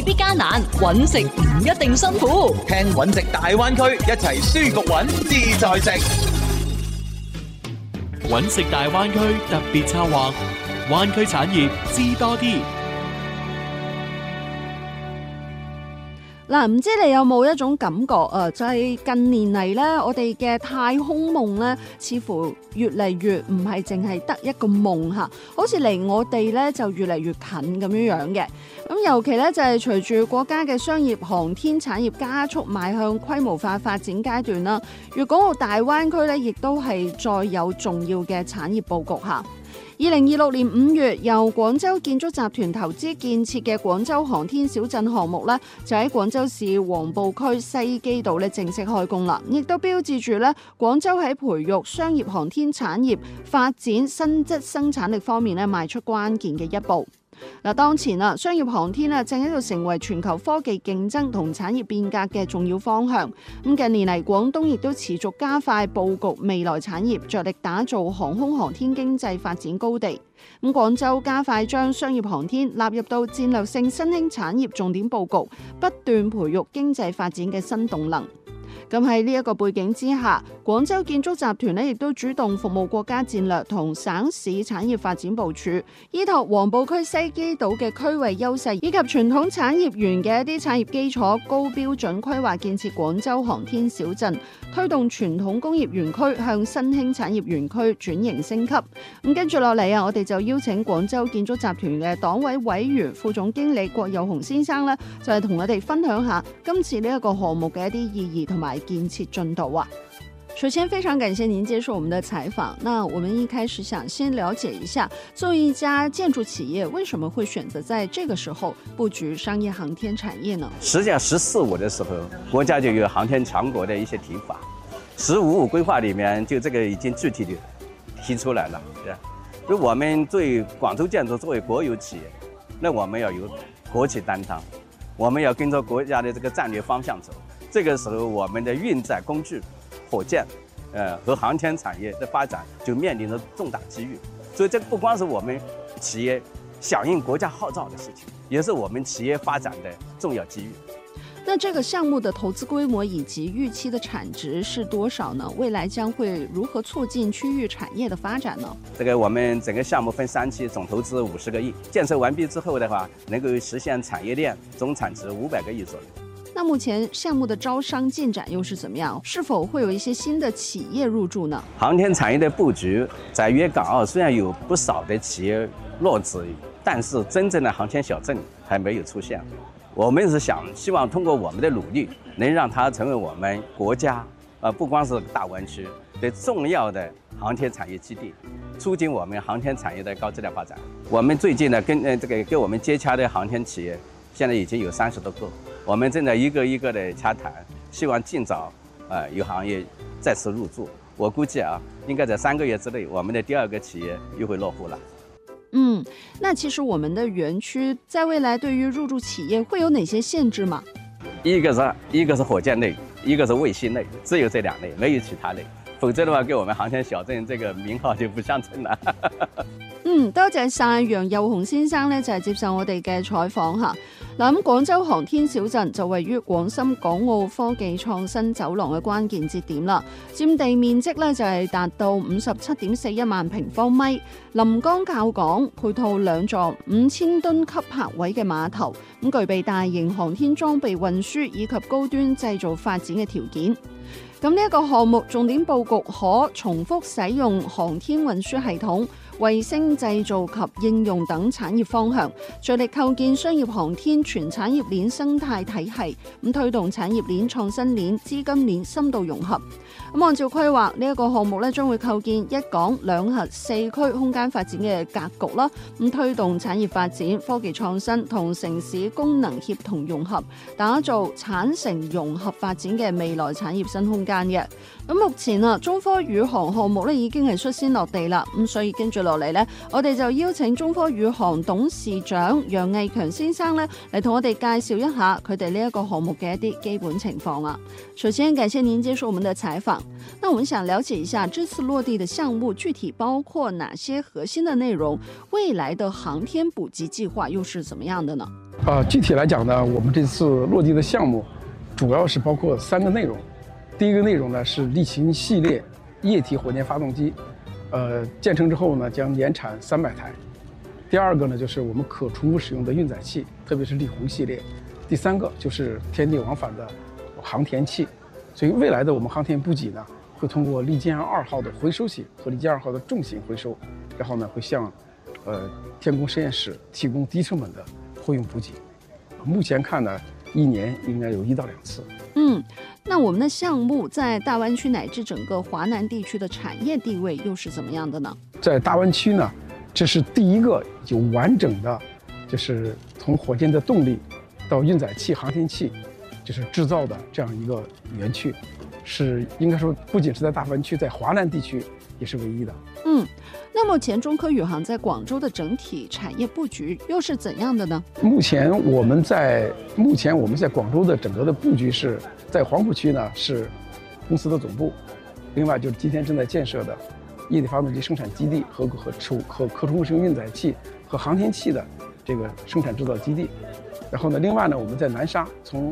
必艱難，揾食唔一定辛苦。 聽揾食大灣區，一齊舒服揾，自在食。 揾食大灣區特別策劃，灣區產業知多啲。 嗱，唔知你有冇一種感覺啊？就係近年嚟咧，我哋嘅太空夢咧，似乎越嚟越唔係淨係得一個夢嚇，好似離我哋咧就越嚟越近咁樣嘅。咁尤其咧就係隨住國家嘅商業航天產業加速邁向規模化發展階段啦，粵港澳大灣區咧亦都係再有重要嘅產業佈局嚇。2026年5月，由廣州建築集團投資建設嘅廣州航天小鎮項目咧，就喺廣州市黃埔區西基道咧正式開工啦，亦都標誌住咧廣州喺培育商業航天產業發展新質生產力方面咧邁出關鍵嘅一步。嗱，當前啊，商業航天啊正喺度成為全球科技競爭同產業變革嘅重要方向。咁近年嚟，廣東亦都持續加快佈局未來產業，着力打造航空航天經濟發展高地。咁廣州加快將商業航天納入到戰略性新興產業重點佈局，不斷培育經濟發展嘅新動能。咁喺呢一個背景之下，廣州建築集團亦都主動服務國家戰略同省市產業發展部署，依託黃埔區西基島嘅區域優勢以及傳統產業園嘅一啲產業基礎，高標準規劃建設廣州航天小鎮，推動傳統工業園區向新興產業園區轉型升級。咁跟住落嚟啊，我哋就邀請廣州建築集團嘅黨委委員、副總經理郭有雄先生咧，就係同我哋分享下今次呢一個項目嘅一啲意義同埋建設進度啊。首先非常感謝您接受我們的採訪。那我們一開始想先了解一下，作為一家建築企業，為什麼會選擇在這個時候佈局商業航天產業呢？ 實際上14五的時候，國家就有航天強國的一些提法，15五規劃裡面就這個已經具體的提出來了。所以我們作為廣州建築作為國有企業，那我們要有國企擔當，我們要跟着國家的這個戰略方向走。這個時候，我們的運載工具、火箭，和航天產業的發展就面臨着重大機遇。所以，這不光是我們企業響應國家號召的事情，也是我們企業發展的重要機遇。 那這個項目的投資規模以及預期的產值是多少呢？未來將會如何促進區域產業的發展呢？ 這個我們整個項目分3期，總投資50個億，建設完畢之後的話，能夠實現產業鏈總產值500個億左右。 那目前項目的招商進展又是怎麼樣？是否會有一些新的企業入駐呢？ 航天產業的佈局在粵港澳雖然有不少的企業落子，但是真正的航天小鎮還沒有出現。我們是希望通過我們的努力，能讓它成為我們國家不光是大灣區的重要的航天產業基地，促進我們航天產業的高質量發展。我們最近呢，跟我們接洽的航天企業，現在已經有30多個。我們正在一個一個的洽談，希望盡早有行業再次入駐。我估計應該在3個月之內，我們的第2個企業又會落戶了。 那其實我們的園區在未來對於入駐企業會有哪些限制嗎？ 一個是火箭類，一個是衛星類，只有這2類，沒有其他類。否則的話，給我們航天小鎮這個名號就不相稱了。 多謝晒楊有雄先生咧，就係接受我哋嘅採訪嚇。嗱，咁廣州航天小鎮就位於廣深港澳科技創新走廊嘅關鍵節點啦，佔地面積咧就係達到57.41萬平方米，臨江靠港，配套2座5000噸級泊位嘅碼頭，咁具備大型航天裝備運輸以及高端製造發展嘅條件。咁呢一個項目重點佈局可重複使用航天運輸系統、衛星製造及應用等產業方向，着力構建商業航天全產業鏈生態體系，咁推動產業鏈、創新鏈、資金鏈深度融合。咁按照規劃，呢一個項目咧將會構建1港2核4區空間發展嘅格局啦，咁推動產業發展、科技創新同城市功能協同融合，打造產城融合發展嘅未來產業新空間嘅。 咁目前啊，中科宇航項目咧已經係率先落地啦，咁所以跟住落嚟呢，我哋就邀請中科宇航董事長楊毅強先生咧嚟同我哋介紹一下佢哋呢一個項目嘅一啲基本情況啊。首先感謝您接受我們的採訪。那我們想了解一下這次落地的項目具體包括哪些核心的內容？未來的航天補給計劃又是怎麼樣的呢？ 具體來講呢，我們這次落地的項目主要是包括3個內容。第一個內容呢是力擎系列液體火箭發動機，建成之後呢將年產300台。第二個呢就是我們可重複使用的運載器，特別是力宏系列。第三個就是天地往返的航天器。所以未來的我們航天補給呢，會通過利劍2號的回收型和利劍2號的重型回收，然後呢會向天宮實驗室提供低成本的貨用補給。目前看呢，1年應該有1到2次。 那我們的項目在大灣區乃至整個華南地區的產業地位又是怎麼樣的呢？ 在大灣區呢，這是第一個有完整的，就是從火箭的動力到運載器、航天器，就是製造的這樣一個園區，是應該說不僅是在大灣區，在華南地區也是唯一的。 那目前中科宇航在廣州的整體產業佈局又是怎樣的呢？ 目前我們在廣州的整個的佈局是在黃埔區呢，是公司的總部，另外就是今天正在建設的液體發動機生產基地和可重複使用運載器和航天器的這個生產製造基地。然後呢，另外呢，我們在南沙從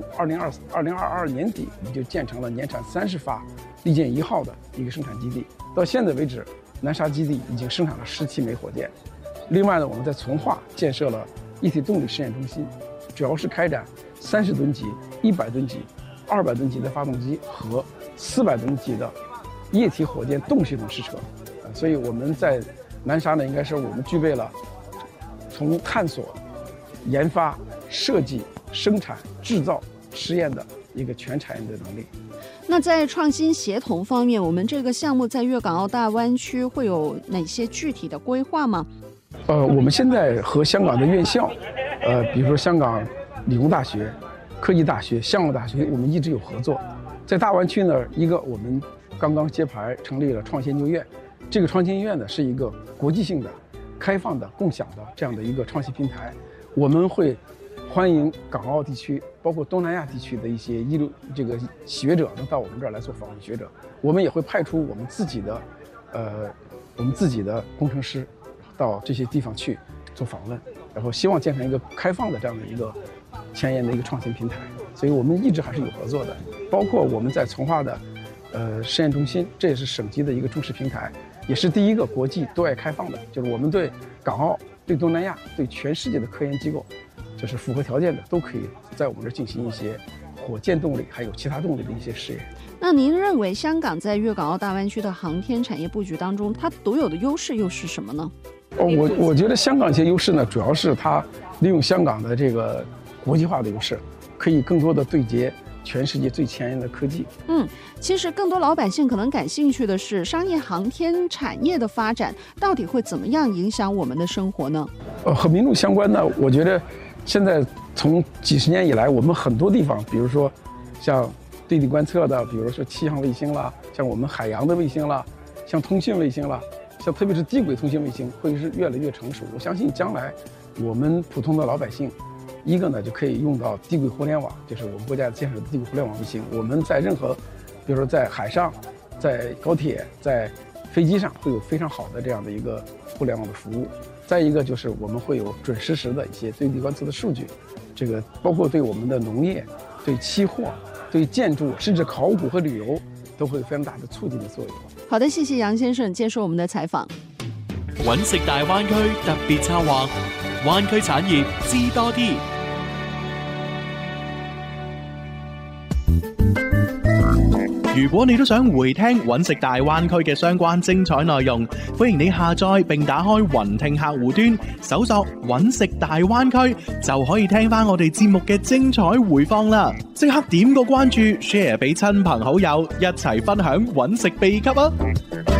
2022年底我們就建成了年產30發利劍1號的一個生產基地，到現在為止，南沙基地已經生產了17枚火箭。另外呢，我們在從化建設了一體動力實驗中心，主要是開展30噸級、100噸級、200噸級的發動機和400噸級的液體火箭動系統試車。所以我們在南沙呢，應該是我們具備了從探索、研發、設計、生產、製造、實驗的一個全產業的能力。 那在創新協同方面，我們這個項目在粵港澳大灣區會有哪些具體的規劃嗎？ 我們現在和香港的院校，比如說香港理工大學、科技大學、香港大學，我們一直有合作。在大灣區呢，一個我們剛剛揭牌成立了創新研究院，這個創新研究院呢是一個國際性的、開放的、共享的這樣的一個創新平台。我們會歡迎港澳地區，包括東南亞地區的一些學者能到我們這兒來做訪問學者。我們也會派出我們自己的工程師到這些地方去做訪問，然後希望建成一個開放的這樣的一個前沿的一個創新平台。所以我們一直還是有合作的，包括我們在從化的實驗中心，這也是省級的一個重視平台，也是第一個國際對外開放的，就是我們對港澳、對東南亞、對全世界的科研機構，就是符合條件的，都可以在我們這進行一些火箭動力還有其他動力的一些試驗。 那您認為香港在粵港澳大灣區的航天產業佈局當中，它獨有的優勢又是什麼呢？ 我覺得香港一些優勢呢，主要是它利用香港的這個國際化的優勢，可以更多的對接全世界最前沿的科技。 其實更多老百姓可能感興趣的是商業航天產業的發展到底會怎麼樣影響我們的生活呢？ 和民眾相關呢，我覺得現在從幾十年以來，我們很多地方，比如說像對地觀測的，比如說氣象衛星啦，像我們海洋的衛星啦，像通信衛星啦，像特別是低軌通信衛星會是越來越成熟。我相信將來我們普通的老百姓，一個呢就可以用到低軌互聯網，就是我們國家建設的低軌互聯網衛星。我們在任何，比如說在海上、在高鐵、在飛機上，會有非常好的這樣的一個互聯網的服務。再一個就是我們會有準實時的一些對地觀測的數據，這個包括對我們的農業、對期貨、對建築，甚至考古和旅遊，都會有非常大的促進的作用。 好的，謝謝楊先生接受我們的採訪。 揾食大灣區特別策劃，灣區產業知多啲。如果你都想回聽揾食大灣區嘅相關精彩內容，歡迎你下載並打開雲聽客戶端，搜索揾食大灣區，就可以聽翻我哋節目嘅精彩回放啦！即刻點個關注 ，share 俾親朋好友，一齊分享揾食秘笈啊！